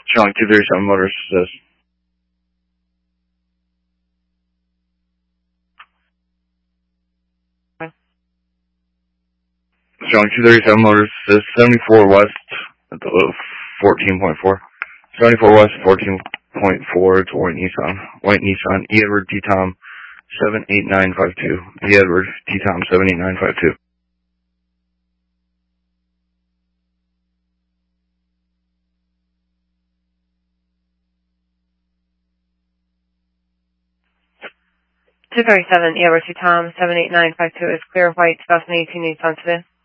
Showing 237 Motors says. Showing 237 Motors says 74 West at the 14.4. 74 West 14.4. It's a white Nissan. E. Edward T. Tom 78952. E. Edward T. Tom 78952. Two 37 E. Edward T. Tom 78952 is clear white 2018 Nissan Sedan.